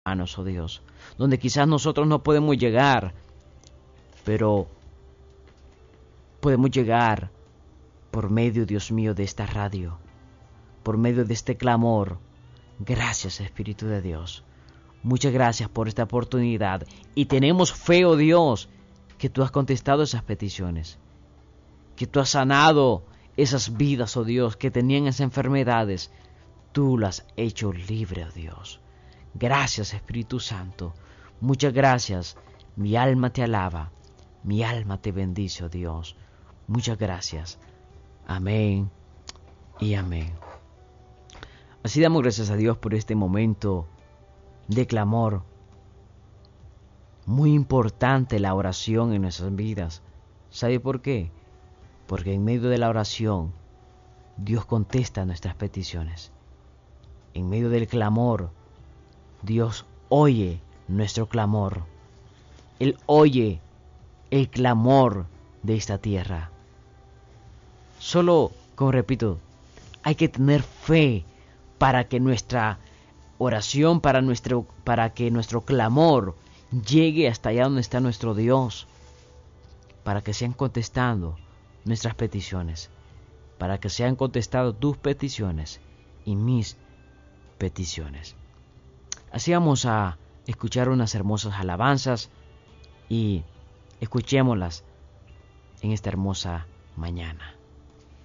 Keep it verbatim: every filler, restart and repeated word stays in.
hermanos, oh Dios, donde quizás nosotros no podemos llegar, pero podemos llegar por medio, Dios mío, de esta radio, por medio de este clamor. Gracias, Espíritu de Dios. Muchas gracias por esta oportunidad. Y tenemos fe, oh Dios, que tú has contestado esas peticiones, que tú has sanado esas vidas, oh Dios, que tenían esas enfermedades. Tú las has hecho libre, oh Dios. Gracias, Espíritu Santo. Muchas gracias. Mi alma te alaba. Mi alma te bendice, oh Dios. Muchas gracias. Amén y amén. Así damos gracias a Dios por este momento de clamor. Muy importante la oración en nuestras vidas. ¿Sabe por qué? Porque en medio de la oración Dios contesta nuestras peticiones. En medio del clamor Dios oye nuestro clamor. Él oye el clamor de esta tierra. Solo, como repito, hay que tener fe para que nuestra oración, para, nuestro, para que nuestro clamor llegue hasta allá donde está nuestro Dios, para que sean contestando nuestras peticiones, para que sean contestado tus peticiones y mis peticiones. Así vamos a escuchar unas hermosas alabanzas y escuchémoslas en esta hermosa mañana.